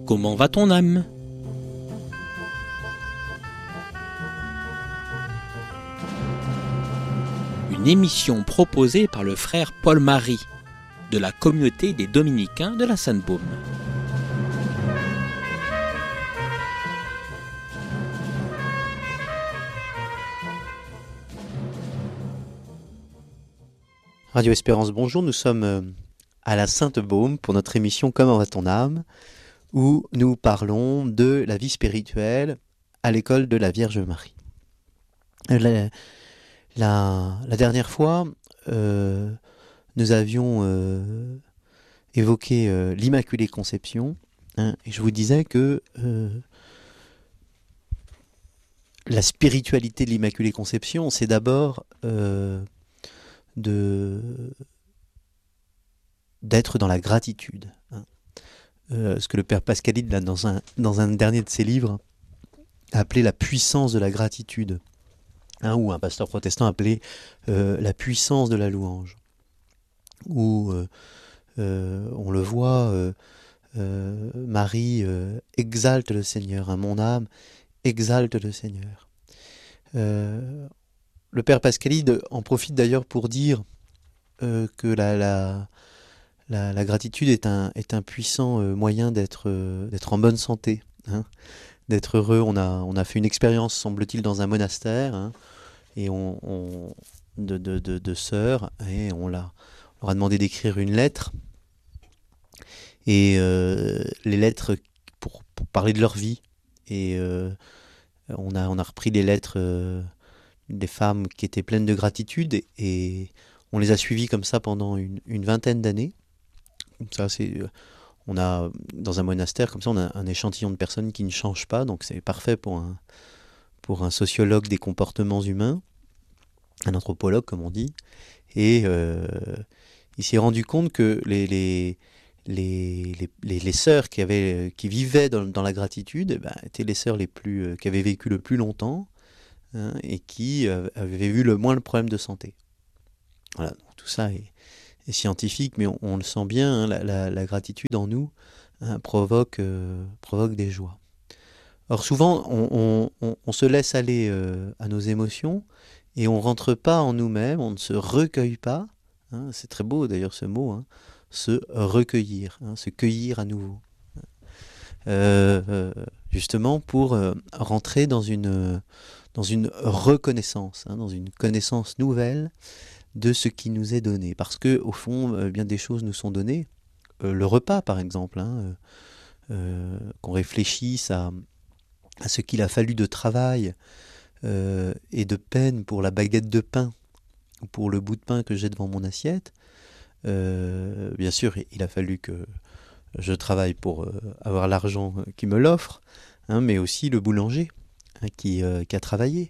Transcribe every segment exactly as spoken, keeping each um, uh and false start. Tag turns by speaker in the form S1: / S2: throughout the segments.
S1: Comment va ton âme ? Une émission proposée par le frère Paul-Marie de la communauté des Dominicains de la Sainte-Baume.
S2: Radio Espérance, bonjour, nous sommes à la Sainte-Baume pour notre émission Comment va ton âme, où nous parlons de la vie spirituelle à l'école de la Vierge Marie. La, la, la dernière fois, euh, nous avions euh, évoqué euh, l'Immaculée Conception, hein, et je vous disais que euh, la spiritualité de l'Immaculée Conception, c'est d'abord euh, de... d'être dans la gratitude. Hein. Euh, ce que le Père Pascalide, là, dans, un, dans un dernier de ses livres, a appelé la puissance de la gratitude, hein, ou un pasteur protestant appelé euh, la puissance de la louange, où euh, euh, on le voit, euh, euh, Marie euh, exalte le Seigneur, hein, mon âme exalte le Seigneur. Euh, le Père Pascalide en profite d'ailleurs pour dire euh, que la... la La, la gratitude est un, est un puissant euh, moyen d'être, euh, d'être en bonne santé, hein, d'être heureux. On a, on a fait une expérience, semble-t-il, dans un monastère, hein, et on, on, de, de, de, de sœurs, et on, l'a, on leur a demandé d'écrire une lettre, et euh, les lettres pour, pour parler de leur vie. Et euh, on, a, on a repris les lettres euh, des femmes qui étaient pleines de gratitude, et, et on les a suivies comme ça pendant une, une vingtaine d'années. Ça, c'est, on a, dans un monastère comme ça, on a un échantillon de personnes qui ne changent pas, donc c'est parfait pour un, pour un sociologue des comportements humains, un anthropologue comme on dit, et euh, il s'est rendu compte que les, les, les, les, les, les sœurs qui, avaient, qui vivaient dans, dans la gratitude eh ben, étaient les sœurs les plus, qui avaient vécu le plus longtemps, hein, et qui euh, avaient vu le moins le problème de santé. Voilà, donc tout ça est... est scientifique, mais on, on le sent bien, hein, la, la, la gratitude en nous hein, provoque, euh, provoque des joies. Alors souvent, on, on, on se laisse aller euh, à nos émotions et on ne rentre pas en nous-mêmes, on ne se recueille pas. Hein, c'est très beau d'ailleurs ce mot, hein, se recueillir, hein, se cueillir à nouveau. Euh, euh, justement pour euh, rentrer dans une, dans une reconnaissance, hein, dans une connaissance nouvelle de ce qui nous est donné. Parce que au fond, euh, bien des choses nous sont données. Euh, le repas, par exemple, hein, euh, qu'on réfléchisse à, à ce qu'il a fallu de travail euh, et de peine pour la baguette de pain, ou pour le bout de pain que j'ai devant mon assiette. Euh, bien sûr, il a fallu que je travaille pour euh, avoir l'argent qui me l'offre, hein, mais aussi le boulanger hein, qui, euh, qui a travaillé.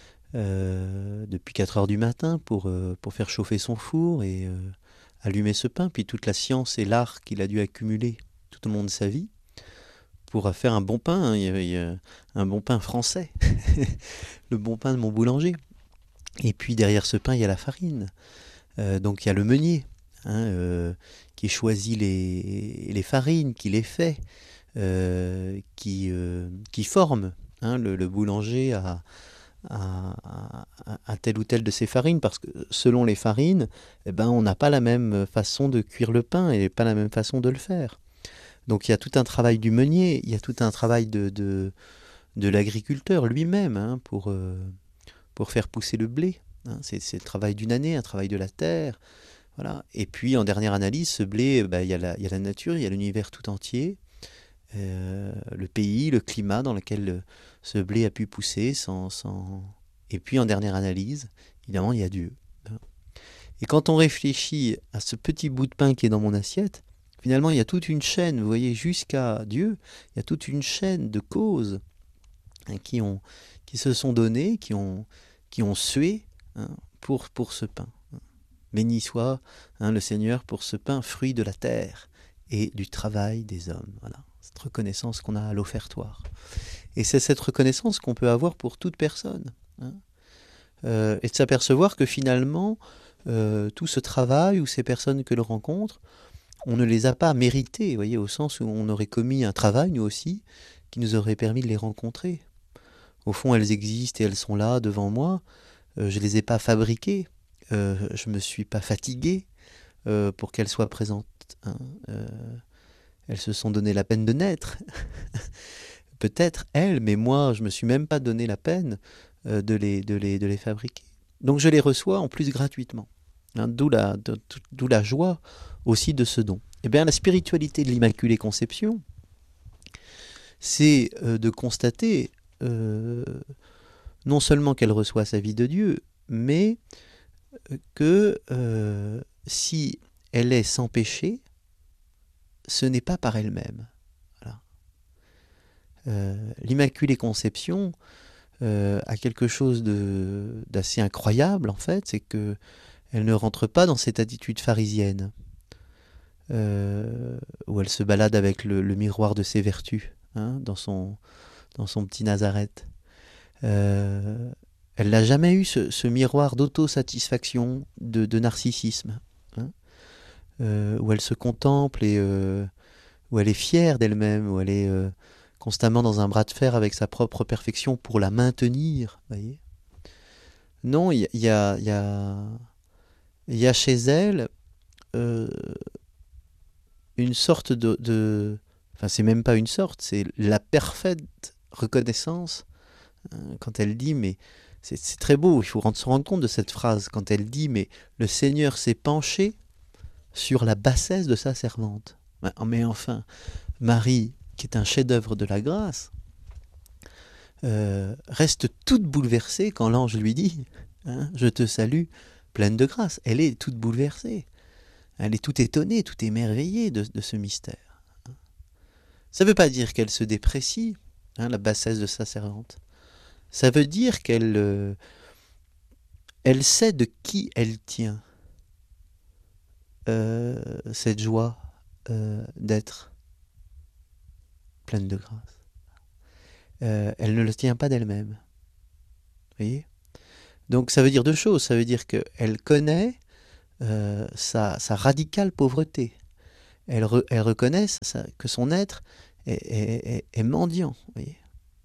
S2: Euh, depuis quatre heures du matin pour, euh, pour faire chauffer son four et euh, allumer ce pain, puis toute la science et l'art qu'il a dû accumuler tout au long de sa vie pour faire un bon pain, hein, il y a, il y a un bon pain français, le bon pain de mon boulanger. Et puis derrière ce pain, il y a la farine, euh, donc il y a le meunier hein, euh, qui choisit les, les farines, qui les fait, euh, qui, euh, qui forme hein, le, le boulanger à À, à, à telle ou telle de ces farines, parce que selon les farines, eh ben, on n'a pas la même façon de cuire le pain et pas la même façon de le faire. Donc il y a tout un travail du meunier, il y a tout un travail de, de, de l'agriculteur lui-même hein, pour, euh, pour faire pousser le blé. Hein. C'est, c'est le travail d'une année, un travail de la terre. Voilà. Et puis en dernière analyse, ce blé, ben, il y a la, il y a la nature, il y a l'univers tout entier. Euh, le pays, le climat dans lequel le, ce blé a pu pousser sans, sans... Et puis en dernière analyse, évidemment, il y a Dieu. Et quand on réfléchit à ce petit bout de pain qui est dans mon assiette, finalement, il y a toute une chaîne, vous voyez, jusqu'à Dieu, il y a toute une chaîne de causes hein, qui, ont, qui se sont données, qui ont, qui ont sué hein, pour, pour ce pain. Béni soit hein, le Seigneur pour ce pain, fruit de la terre et du travail des hommes. Voilà. Cette reconnaissance qu'on a à l'offertoire. Et c'est cette reconnaissance qu'on peut avoir pour toute personne. Hein. Euh, et de s'apercevoir que finalement, euh, tout ce travail ou ces personnes que l'on rencontre on ne les a pas méritées, vous voyez, au sens où on aurait commis un travail, nous aussi, qui nous aurait permis de les rencontrer. Au fond, elles existent et elles sont là devant moi. Euh, je ne les ai pas fabriquées. Euh, je ne me suis pas fatigué euh, pour qu'elles soient présentes. Hein. Euh, elles se sont donné la peine de naître. Peut-être elles, mais moi, je ne me suis même pas donné la peine euh, de, les, de, les, de les fabriquer. Donc je les reçois en plus gratuitement. Hein, d'où, la, de, d'où la joie aussi de ce don. Eh bien, la spiritualité de l'Immaculée Conception, c'est euh, de constater euh, non seulement qu'elle reçoit sa vie de Dieu, mais que euh, si elle est sans péché, ce n'est pas par elle-même. Voilà. Euh, L'Immaculée Conception euh, a quelque chose de, d'assez incroyable, en fait, c'est que elle ne rentre pas dans cette attitude pharisienne, euh, où elle se balade avec le, le miroir de ses vertus, hein, dans, son, dans son petit Nazareth. Euh, elle n'a jamais eu ce, ce miroir d'autosatisfaction, de, de narcissisme, hein, euh, où elle se contemple et euh, où elle est fière d'elle-même, où elle est euh, constamment dans un bras de fer avec sa propre perfection pour la maintenir. Voyez. Non, il y, y, a, y, a, y a chez elle euh, une sorte de, de... Enfin, c'est même pas une sorte, c'est la parfaite reconnaissance hein, quand elle dit, mais c'est, c'est très beau, il faut se rendre compte de cette phrase, quand elle dit, mais le Seigneur s'est penché sur la bassesse de sa servante. Mais enfin, Marie, qui est un chef-d'œuvre de la grâce, euh, reste toute bouleversée quand l'ange lui dit hein, « Je te salue, pleine de grâce ». Elle est toute bouleversée. Elle est toute étonnée, toute émerveillée de, de ce mystère. Ça ne veut pas dire qu'elle se déprécie, hein, la bassesse de sa servante. Ça veut dire qu'elle euh, elle sait de qui elle tient euh, cette joie euh, d'être pleine de grâce. Euh, elle ne le tient pas d'elle-même. Vous voyez ? Donc ça veut dire deux choses. Ça veut dire qu'elle connaît euh, sa, sa radicale pauvreté. Elle, re, elle reconnaît sa, que son être est, est, est, est mendiant. Vous voyez ?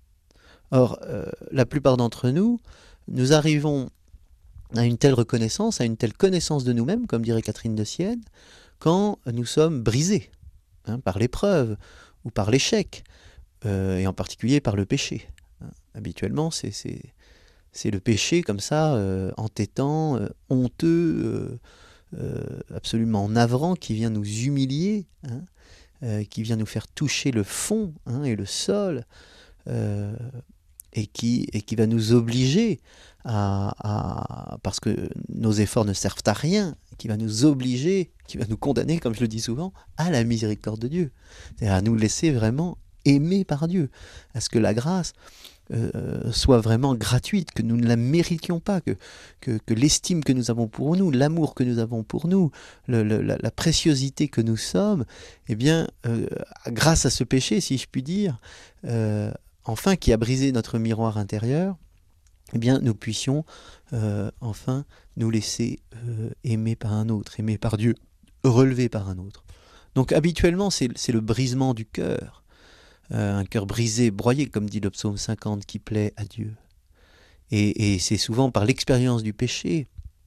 S2: Or, euh, la plupart d'entre nous, nous arrivons à une telle reconnaissance, à une telle connaissance de nous-mêmes, comme dirait Catherine de Sienne, quand nous sommes brisés hein, par l'épreuve ou par l'échec, euh, et en particulier par le péché. Hein. Habituellement, c'est, c'est, c'est le péché comme ça, euh, entêtant, euh, honteux, euh, euh, absolument navrant, qui vient nous humilier, hein, euh, qui vient nous faire toucher le fond hein, et le sol, euh, et, qui, et qui va nous obliger à, à, parce que nos efforts ne servent à rien, qui va nous obliger, qui va nous condamner, comme je le dis souvent, à la miséricorde de Dieu. C'est-à-dire à nous laisser vraiment aimer par Dieu, à ce que la grâce euh, soit vraiment gratuite, que nous ne la méritions pas, que, que, que l'estime que nous avons pour nous, l'amour que nous avons pour nous, le, le, la, la préciosité que nous sommes, eh bien, euh, grâce à ce péché, si je puis dire, euh, enfin, qui a brisé notre miroir intérieur, eh bien, nous puissions euh, enfin nous laisser euh, aimer par un autre, aimer par Dieu, relever par un autre. Donc habituellement, c'est, c'est le brisement du cœur, euh, un cœur brisé, broyé, comme dit le psaume cinquante, qui plaît à Dieu. Et, et c'est souvent par l'expérience du péché,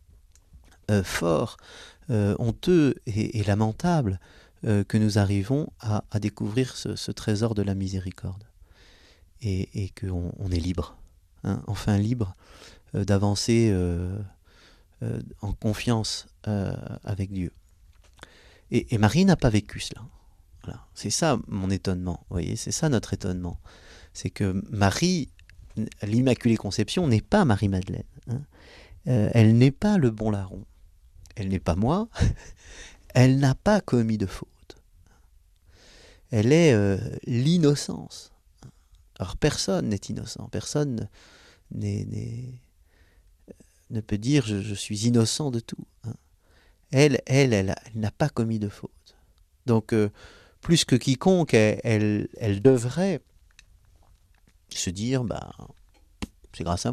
S2: euh, fort, euh, honteux et, et lamentable, euh, que nous arrivons à, à découvrir ce, ce trésor de la miséricorde. Et, et qu'on on est libre, hein, enfin libre euh, d'avancer euh, euh, en confiance euh, avec Dieu. Et, et Marie n'a pas vécu cela. Voilà. C'est ça mon étonnement, vous voyez, c'est ça notre étonnement. C'est que Marie, l'Immaculée Conception, n'est pas Marie-Madeleine. Hein. Euh, elle n'est pas le bon larron. Elle n'est pas moi. Elle n'a pas commis de faute. Elle est euh, l'innocence. Alors personne n'est innocent, personne n'est, n'est, ne peut dire je, je suis innocent de tout. Hein. Elle, elle, elle, elle n'a pas commis de faute. Donc euh, plus que quiconque, elle, elle, elle devrait se dire bah, c'est grâce à moi.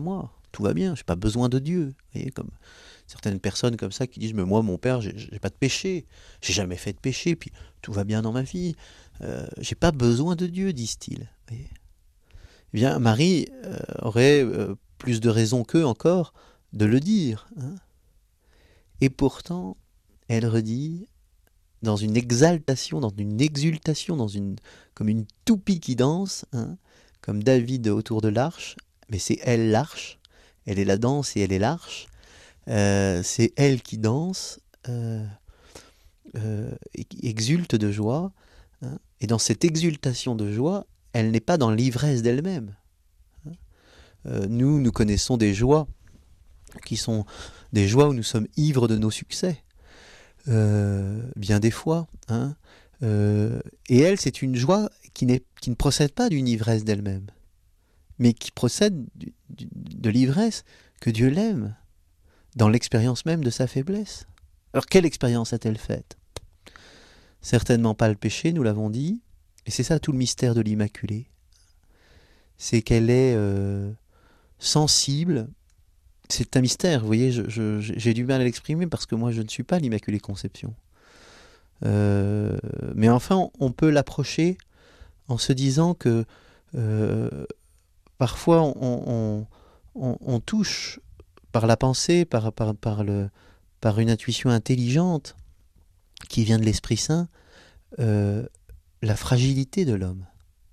S2: tout va bien, j'ai pas besoin de Dieu. Vous voyez, comme certaines personnes comme ça qui disent, mais moi, mon père, j'ai, j'ai pas de péché, j'ai jamais fait de péché, puis tout va bien dans ma vie. Euh, j'ai pas besoin de Dieu, disent-ils. Vous voyez. Eh bien, Marie euh, aurait euh, plus de raisons qu'eux encore de le dire. Hein. Et pourtant, elle redit, dans une exaltation, dans une exultation, dans une, comme une toupie qui danse, hein, comme David autour de l'arche, mais c'est elle l'arche, elle est la danse et elle est l'arche, euh, c'est elle qui danse euh, euh, et qui exulte de joie, hein, et dans cette exultation de joie, elle n'est pas dans l'ivresse d'elle-même. Hein. Euh, nous, nous connaissons des joies qui sont des joies où nous sommes ivres de nos succès. Euh, bien des fois, hein, euh, et elle, c'est une joie qui, n'est, qui ne procède pas d'une ivresse d'elle-même, mais qui procède du, du, de l'ivresse que Dieu l'aime, dans l'expérience même de sa faiblesse. Alors quelle expérience a-t-elle faite? Certainement pas le péché, nous l'avons dit, et c'est ça tout le mystère de l'Immaculée, c'est qu'elle est euh, sensible. C'est un mystère, vous voyez, je, je, j'ai du mal à l'exprimer parce que moi je ne suis pas l'Immaculée Conception. Euh, mais enfin, on peut l'approcher en se disant que euh, parfois on, on, on, on touche par la pensée, par, par, par, le, par une intuition intelligente qui vient de l'Esprit Saint, euh, la fragilité de l'homme.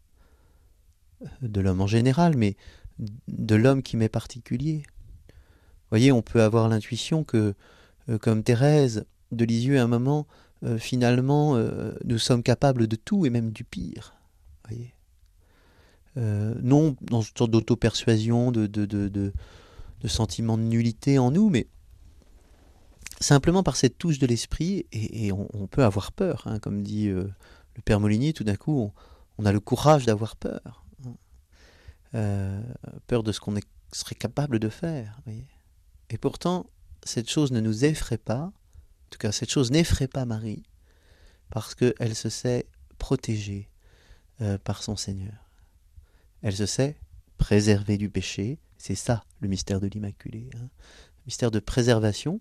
S2: De l'homme en général, mais de l'homme qui m'est particulier. Vous voyez, on peut avoir l'intuition que, euh, comme Thérèse de Lisieux à un moment, euh, finalement, euh, nous sommes capables de tout et même du pire. Vous voyez, euh, non dans une sorte d'auto-persuasion, de, de, de, de, de sentiment de nullité en nous, mais simplement par cette touche de l'esprit, et, et on, on peut avoir peur, hein, comme dit euh, le Père Molinier, tout d'un coup, on, on a le courage d'avoir peur. Hein, euh, peur de ce qu'on est, serait capable de faire, vous voyez. Et pourtant, cette chose ne nous effraie pas, en tout cas cette chose n'effraie pas Marie, parce qu'elle se sait protégée euh, par son Seigneur. Elle se sait préservée du péché, c'est ça le mystère de l'Immaculée, hein. Mystère de préservation.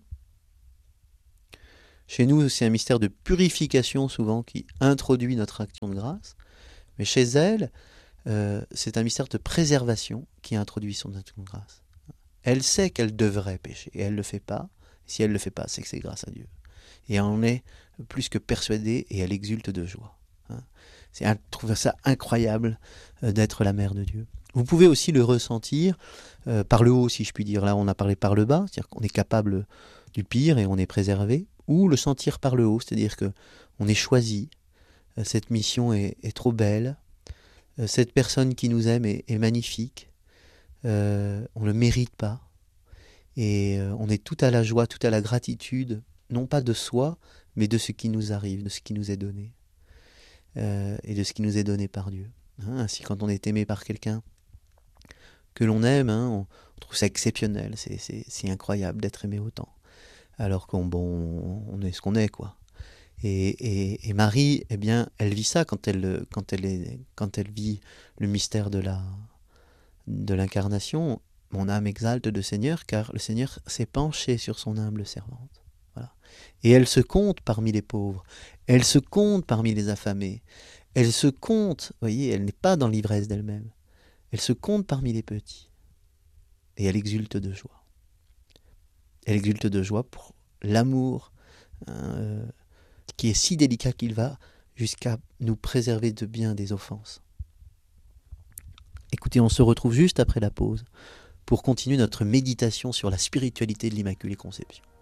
S2: Chez nous, c'est un mystère de purification souvent qui introduit notre action de grâce, mais chez elle, euh, c'est un mystère de préservation qui introduit son action de grâce. Elle sait qu'elle devrait pécher, et elle ne le fait pas. Si elle ne le fait pas, c'est que c'est grâce à Dieu. Et elle en est plus que persuadée, et elle exulte de joie. Hein. C'est, je trouve ça incroyable euh, d'être la mère de Dieu. Vous pouvez aussi le ressentir euh, par le haut, si je puis dire. Là, on a parlé par le bas, c'est-à-dire qu'on est capable du pire et on est préservé. Ou le sentir par le haut, c'est-à-dire qu'on est choisi. Euh, cette mission est, est trop belle. Euh, cette personne qui nous aime est, est magnifique. Euh, on ne le mérite pas, et euh, on est tout à la joie, tout à la gratitude, non pas de soi, mais de ce qui nous arrive, de ce qui nous est donné, euh, et de ce qui nous est donné par Dieu. Hein, ainsi, quand on est aimé par quelqu'un que l'on aime, hein, on, on trouve ça exceptionnel, c'est, c'est, c'est incroyable d'être aimé autant, alors qu'on bon, on est ce qu'on est, quoi. Et, et, et Marie, eh bien, elle vit ça quand elle, quand elle, est, quand elle vit le mystère de la de l'incarnation. Mon âme exalte le Seigneur, car le Seigneur s'est penché sur son humble servante. Voilà. Et elle se compte parmi les pauvres, elle se compte parmi les affamés, elle se compte, vous voyez, elle n'est pas dans l'ivresse d'elle-même, elle se compte parmi les petits, et elle exulte de joie. Elle exulte de joie pour l'amour euh, qui est si délicat qu'il va jusqu'à nous préserver de bien des offenses. Écoutez, on se retrouve juste après la pause pour continuer notre méditation sur la spiritualité de l'Immaculée Conception.